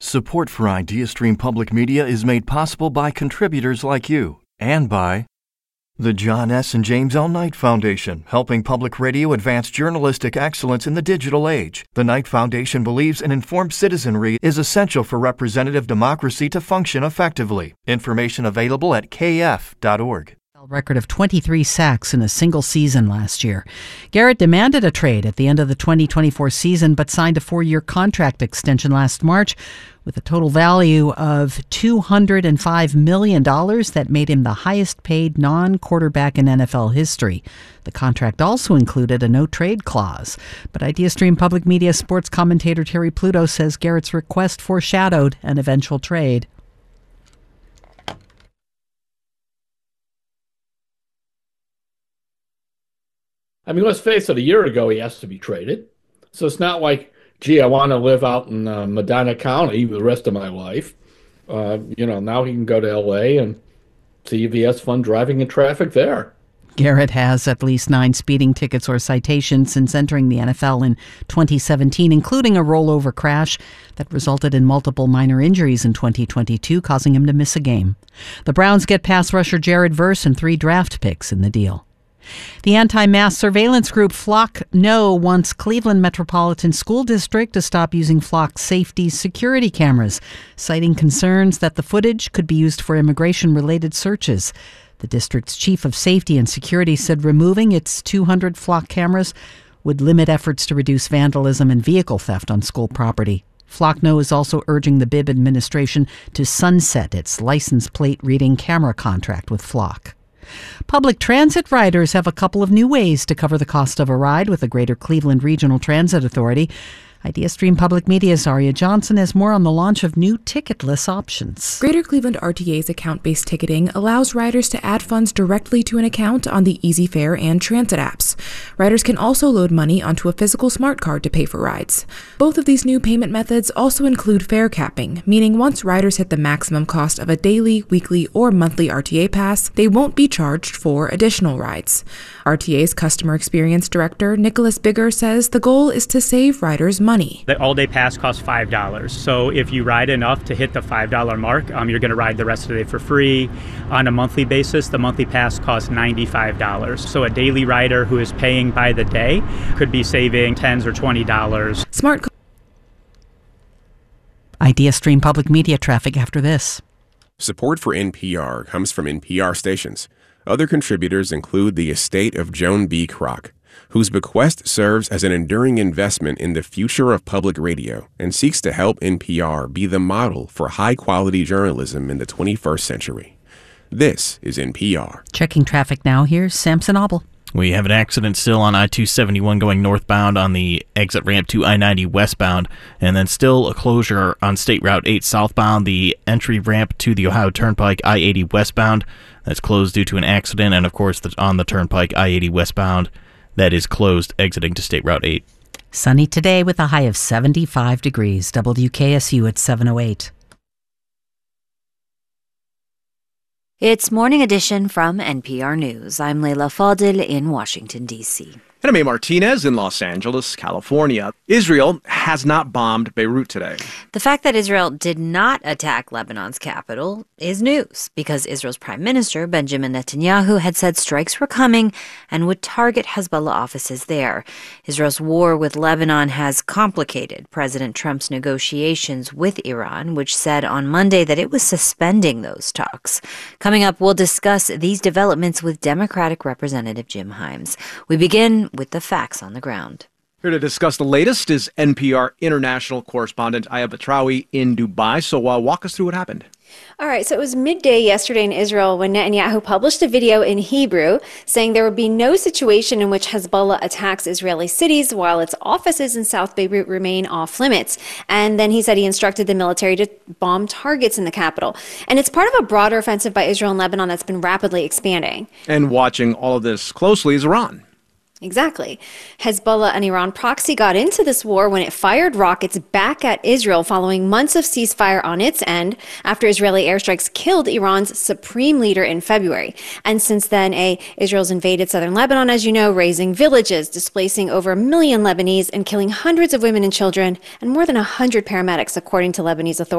Support for IdeaStream Public Media is made possible by contributors like you and by the John S. and James L. Knight Foundation, helping public radio advance journalistic excellence in the digital age. The Knight Foundation believes an informed citizenry is essential for representative democracy to function effectively. Information available at kf.org. Record of 23 sacks in a single season last year. Garrett demanded a trade at the end of the 2024 season, but signed a 4-year contract extension last March with a total value of $205 million that made him the highest paid non-quarterback in NFL history. The contract also included a no-trade clause. But IdeaStream Public Media sports commentator Terry Pluto says Garrett's request foreshadowed an eventual trade. I mean, let's face it, a year ago he asked to be traded. So it's not like, gee, I want to live out in Medina County the rest of my life. Now he can go to L.A. and see if he has fun driving in traffic there. Garrett has at least 9 speeding tickets or citations since entering the NFL in 2017, including a rollover crash that resulted in multiple minor injuries in 2022, causing him to miss a game. The Browns get pass rusher Jared Verse and 3 draft picks in the deal. The anti-mass surveillance group Flock No wants Cleveland Metropolitan School District to stop using Flock's safety security cameras, citing concerns that the footage could be used for immigration-related searches. The district's chief of safety and security said removing its 200 Flock cameras would limit efforts to reduce vandalism and vehicle theft on school property. Flock No is also urging the Bibb administration to sunset its license plate reading camera contract with Flock. Public transit riders have a couple of new ways to cover the cost of a ride with the Greater Cleveland Regional Transit Authority. IdeaStream Public Media's Aria Johnson has more on the launch of new ticketless options. Greater Cleveland RTA's account-based ticketing allows riders to add funds directly to an account on the EasyFare and Transit apps. Riders can also load money onto a physical smart card to pay for rides. Both of these new payment methods also include fare capping, meaning once riders hit the maximum cost of a daily, weekly, or monthly RTA pass, they won't be charged for additional rides. RTA's Customer Experience Director, Nicholas Bigger, says the goal is to save riders money. The all-day pass costs $5. So if you ride enough to hit the $5 mark, you're going to ride the rest of the day for free. On a monthly basis, the monthly pass costs $95. So a daily rider who is paying by the day could be saving $10 or $20. IdeaStream Public Media traffic after this. Support for NPR comes from NPR stations. Other contributors include the estate of Joan B. Kroc, whose bequest serves as an enduring investment in the future of public radio and seeks to help NPR be the model for high-quality journalism in the 21st century. This is NPR. Checking traffic now. Here's Samson Obel. We have an accident still on I-271 going northbound on the exit ramp to I-90 westbound, and then still a closure on State Route 8 southbound, the entry ramp to the Ohio Turnpike I-80 westbound. That's closed due to an accident, and of course on the Turnpike I-80 westbound, that is closed exiting to State Route 8. Sunny today with a high of 75 degrees. WKSU at 7:08. It's Morning Edition from NPR News. I'm Leila Fadil in Washington, D.C. And I'm A. Martinez in Los Angeles, California. Israel has not bombed Beirut today. The fact that Israel did not attack Lebanon's capital is news because Israel's Prime Minister, Benjamin Netanyahu, had said strikes were coming and would target Hezbollah offices there. Israel's war with Lebanon has complicated President Trump's negotiations with Iran, which said on Monday that it was suspending those talks. Coming up, we'll discuss these developments with Democratic Representative Jim Himes. We begin with the facts on the ground. Here to discuss the latest is NPR international correspondent Aya Batrawi in Dubai. So walk us through what happened. All right, so it was midday yesterday in Israel when Netanyahu published a video in Hebrew saying there would be no situation in which Hezbollah attacks Israeli cities while its offices in South Beirut remain off limits. And then he said he instructed the military to bomb targets in the capital. And it's part of a broader offensive by Israel and Lebanon that's been rapidly expanding. And watching all of this closely is Iran. Exactly. Hezbollah, an Iran proxy, got into this war when it fired rockets back at Israel following months of ceasefire on its end after Israeli airstrikes killed Iran's supreme leader in February. And since then, Israel's invaded southern Lebanon, as you know, razing villages, displacing over 1 million Lebanese and killing hundreds of women and children and more than 100 paramedics, according to Lebanese authorities.